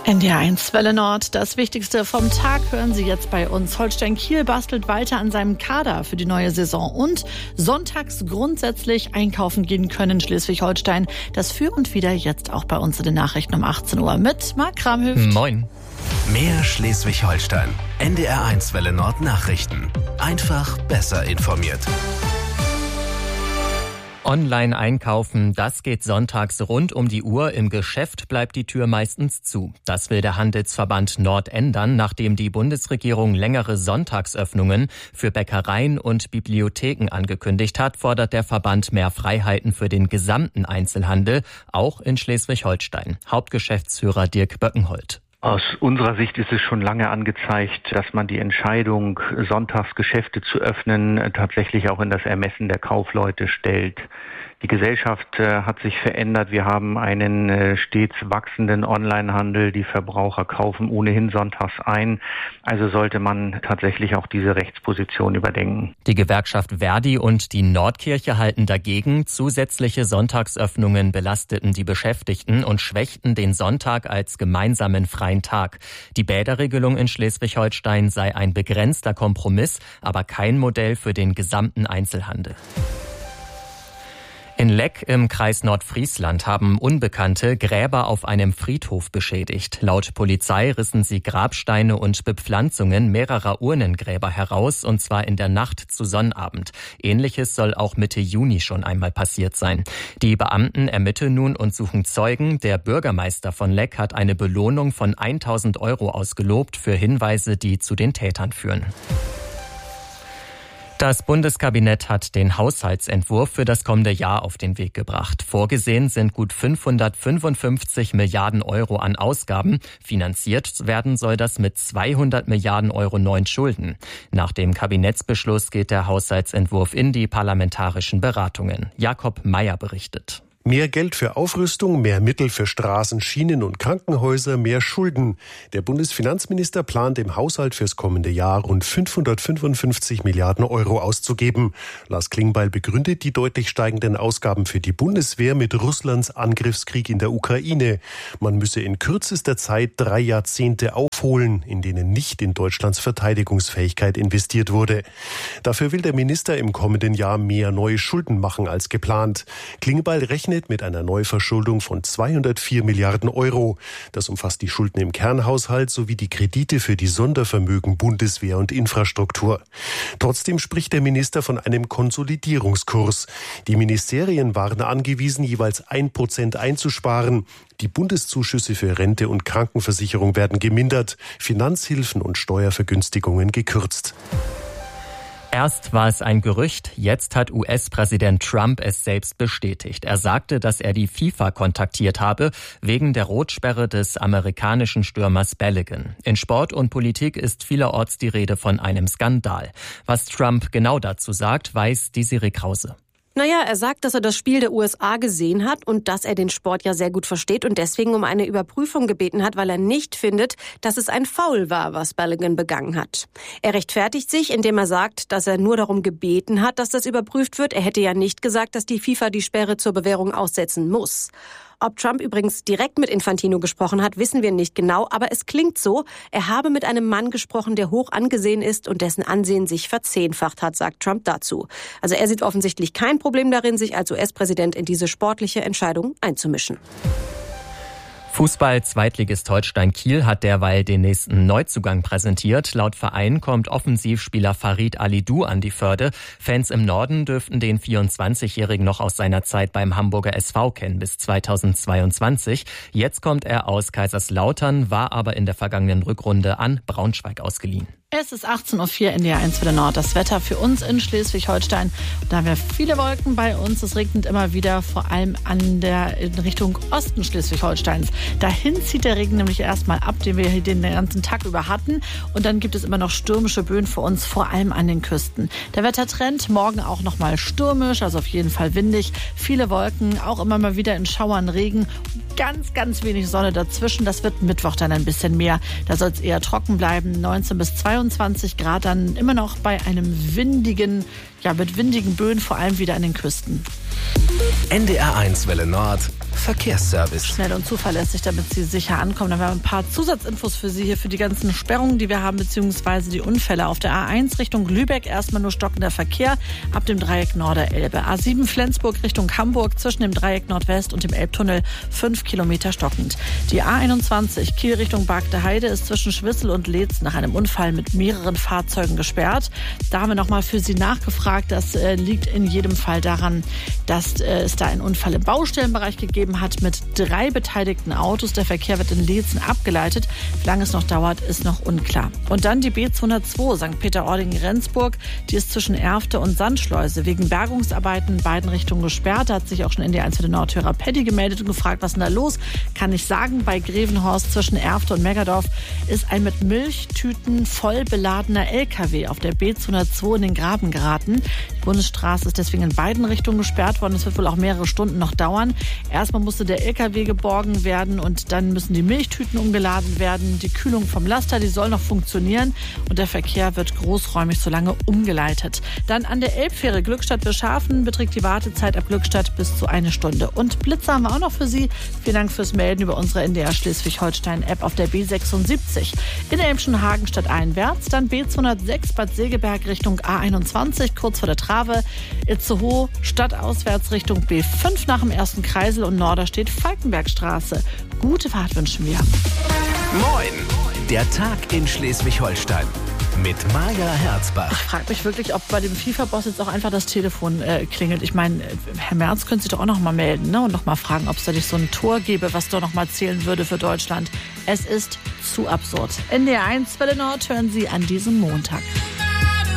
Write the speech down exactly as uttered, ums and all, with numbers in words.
N D R eins Welle Nord, das Wichtigste vom Tag hören Sie jetzt bei uns. Holstein Kiel bastelt weiter an seinem Kader für die neue Saison und sonntags grundsätzlich einkaufen gehen können in Schleswig-Holstein. Das für und wieder jetzt auch bei uns in den Nachrichten um achtzehn Uhr mit Marc Kramhöft. Moin. Mehr Schleswig-Holstein. N D R eins Welle Nord Nachrichten. Einfach besser informiert. Online einkaufen, das geht sonntags rund um die Uhr. Im Geschäft bleibt die Tür meistens zu. Das will der Handelsverband Nord ändern, nachdem die Bundesregierung längere Sonntagsöffnungen für Bäckereien und Bibliotheken angekündigt hat, fordert der Verband mehr Freiheiten für den gesamten Einzelhandel, auch in Schleswig-Holstein. Hauptgeschäftsführer Dirk Böckenholt. Aus unserer Sicht ist es schon lange angezeigt, dass man die Entscheidung, sonntags Geschäfte zu öffnen, tatsächlich auch in das Ermessen der Kaufleute stellt. Die Gesellschaft äh, hat sich verändert. Wir haben einen äh, stets wachsenden Onlinehandel. Die Verbraucher kaufen ohnehin sonntags ein. Also sollte man tatsächlich auch diese Rechtsposition überdenken. Die Gewerkschaft Verdi und die Nordkirche halten dagegen. Zusätzliche Sonntagsöffnungen belasteten die Beschäftigten und schwächten den Sonntag als gemeinsamen freien Tag. Die Bäderregelung in Schleswig-Holstein sei ein begrenzter Kompromiss, aber kein Modell für den gesamten Einzelhandel. In Leck im Kreis Nordfriesland haben Unbekannte Gräber auf einem Friedhof beschädigt. Laut Polizei rissen sie Grabsteine und Bepflanzungen mehrerer Urnengräber heraus, und zwar in der Nacht zu Sonnabend. Ähnliches soll auch Mitte Juni schon einmal passiert sein. Die Beamten ermitteln nun und suchen Zeugen. Der Bürgermeister von Leck hat eine Belohnung von tausend Euro ausgelobt für Hinweise, die zu den Tätern führen. Das Bundeskabinett hat den Haushaltsentwurf für das kommende Jahr auf den Weg gebracht. Vorgesehen sind gut fünfhundertfünfundfünfzig Milliarden Euro an Ausgaben. Finanziert werden soll das mit zweihundert Milliarden Euro neuen Schulden. Nach dem Kabinettsbeschluss geht der Haushaltsentwurf in die parlamentarischen Beratungen. Jakob Mayer berichtet. Mehr Geld für Aufrüstung, mehr Mittel für Straßen, Schienen und Krankenhäuser, mehr Schulden. Der Bundesfinanzminister plant im Haushalt fürs kommende Jahr rund fünfhundertfünfundfünfzig Milliarden Euro auszugeben. Lars Klingbeil begründet die deutlich steigenden Ausgaben für die Bundeswehr mit Russlands Angriffskrieg in der Ukraine. Man müsse in kürzester Zeit drei Jahrzehnte aufholen, in denen nicht in Deutschlands Verteidigungsfähigkeit investiert wurde. Dafür will der Minister im kommenden Jahr mehr neue Schulden machen als geplant. Klingbeil rechnet mit einer Neuverschuldung von zweihundertvier Milliarden Euro. Das umfasst die Schulden im Kernhaushalt sowie die Kredite für die Sondervermögen Bundeswehr und Infrastruktur. Trotzdem spricht der Minister von einem Konsolidierungskurs. Die Ministerien waren angewiesen, jeweils ein Prozent einzusparen. Die Bundeszuschüsse für Rente und Krankenversicherung werden gemindert, Finanzhilfen und Steuervergünstigungen gekürzt. Erst war es ein Gerücht, jetzt hat U S-Präsident Trump es selbst bestätigt. Er sagte, dass er die FIFA kontaktiert habe, wegen der Rotsperre des amerikanischen Stürmers Balogun. In Sport und Politik ist vielerorts die Rede von einem Skandal. Was Trump genau dazu sagt, weiß Desiree Krause. Naja, er sagt, dass er das Spiel der U S A gesehen hat und dass er den Sport ja sehr gut versteht und deswegen um eine Überprüfung gebeten hat, weil er nicht findet, dass es ein Foul war, was Balogun begangen hat. Er rechtfertigt sich, indem er sagt, dass er nur darum gebeten hat, dass das überprüft wird. Er hätte ja nicht gesagt, dass die FIFA die Sperre zur Bewährung aussetzen muss. Ob Trump übrigens direkt mit Infantino gesprochen hat, wissen wir nicht genau, aber es klingt so, er habe mit einem Mann gesprochen, der hoch angesehen ist und dessen Ansehen sich verzehnfacht hat, sagt Trump dazu. Also er sieht offensichtlich kein Problem darin, sich als U S-Präsident in diese sportliche Entscheidung einzumischen. Fußball-Zweitligist Holstein Kiel hat derweil den nächsten Neuzugang präsentiert. Laut Verein kommt Offensivspieler Farid Alidou an die Förde. Fans im Norden dürften den vierundzwanzigjährigen noch aus seiner Zeit beim Hamburger S V kennen bis zweitausendzweiundzwanzig. Jetzt kommt er aus Kaiserslautern, war aber in der vergangenen Rückrunde an Braunschweig ausgeliehen. Es ist achtzehn Uhr vier, N D R eins Welle Nord. Das Wetter für uns in Schleswig-Holstein. Da haben wir viele Wolken bei uns. Es regnet immer wieder, vor allem an der in Richtung Osten Schleswig-Holsteins. Dahin zieht der Regen nämlich erstmal ab, den wir hier den ganzen Tag über hatten. Und dann gibt es immer noch stürmische Böen für uns, vor allem an den Küsten. Der Wettertrend morgen auch noch mal stürmisch, also auf jeden Fall windig. Viele Wolken, auch immer mal wieder in Schauern Regen. Ganz, ganz wenig Sonne dazwischen. Das wird Mittwoch dann ein bisschen mehr. Da soll es eher trocken bleiben. neunzehn bis zweiundzwanzig Grad, dann immer noch bei einem windigen, ja mit windigen Böen, vor allem wieder an den Küsten. N D R eins Welle Nord Verkehrsservice. Schnell und zuverlässig, damit Sie sicher ankommen. Dann haben wir ein paar Zusatzinfos für Sie hier für die ganzen Sperrungen, die wir haben, beziehungsweise die Unfälle. Auf der A eins Richtung Lübeck erstmal nur stockender Verkehr ab dem Dreieck Norderelbe. A sieben Flensburg Richtung Hamburg zwischen dem Dreieck Nordwest und dem Elbtunnel fünf Kilometer stockend. Die A einundzwanzig Kiel Richtung Bargteheide ist zwischen Schwissel und Leetz nach einem Unfall mit mehreren Fahrzeugen gesperrt. Da haben wir nochmal für Sie nachgefragt. Das äh, liegt in jedem Fall daran, dass äh, es da einen Unfall im Baustellenbereich gegeben hat mit drei beteiligten Autos. Der Verkehr wird in Leetzen abgeleitet. Wie lange es noch dauert, ist noch unklar. Und dann die B zweihundertzwei Sankt Peter-Ording-Rendsburg. Die ist zwischen Erfte und Sandschleuse wegen Bergungsarbeiten in beiden Richtungen gesperrt. Da hat sich auch schon N D eins für den Nordhörer Paddy gemeldet und gefragt, was ist denn da los? Kann ich sagen, bei Grevenhorst zwischen Erfte und Meggerdorf ist ein mit Milchtüten voll beladener L K W auf der B zweihundertzwei in den Graben geraten. Die Bundesstraße ist deswegen in beiden Richtungen gesperrt worden. Es wird wohl auch mehrere Stunden noch dauern. Erstmal musste der L K W geborgen werden und dann müssen die Milchtüten umgeladen werden. Die Kühlung vom Laster, die soll noch funktionieren und der Verkehr wird großräumig so lange umgeleitet. Dann an der Elbfähre Glückstadt-Wilschafen beträgt die Wartezeit ab Glückstadt bis zu eine Stunde. Und Blitzer haben wir auch noch für Sie. Vielen Dank fürs Melden über unsere N D R Schleswig-Holstein-App auf der B sechsundsiebzig. In Elmschen-Hagen stadteinwärts, dann B zweihundertsechs Bad Segeberg Richtung A einundzwanzig, kurz vor der Trave. Itzehoe stadtauswärts Richtung B fünf nach dem ersten Kreisel und Norderstedt Falkenbergstraße. Gute Fahrt wünschen wir. Moin! Der Tag in Schleswig-Holstein. Mit Maja Herzbach. Ich frage mich wirklich, ob bei dem FIFA-Boss jetzt auch einfach das Telefon äh, klingelt. Ich meine, Herr Merz könnte sich doch auch noch mal melden, ne? Und noch mal fragen, ob es da nicht so ein Tor gäbe, was doch noch mal zählen würde für Deutschland. Es ist zu absurd. N D R eins Welle Nord hören Sie an diesem Montag.